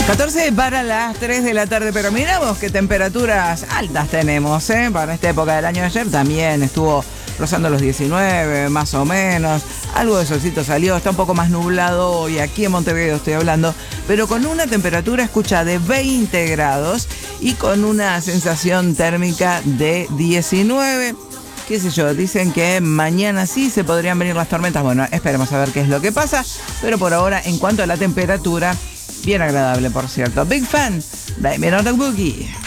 14 para las 3 de la tarde, pero miramos qué temperaturas altas tenemos, ¿eh? Para esta época del año. Ayer también estuvo rozando los 19, más o menos. Algo de solcito salió, está un poco más nublado hoy, aquí en Montevideo estoy hablando, pero con una temperatura, escucha, de 20 grados y con una sensación térmica de 19. Qué sé yo, dicen que mañana sí se podrían venir las tormentas. Bueno, esperemos a ver qué es lo que pasa, pero por ahora, en cuanto a la temperatura, bien agradable, por cierto. Big fan, Baby Not a Boogie.